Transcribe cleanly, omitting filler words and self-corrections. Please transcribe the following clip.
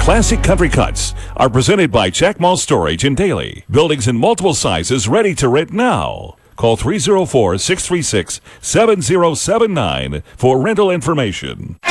Classic Country Cuts are presented by Jack Mall Storage in Daly. Buildings in multiple sizes ready to rent now. Call 304-636-7079 for rental information.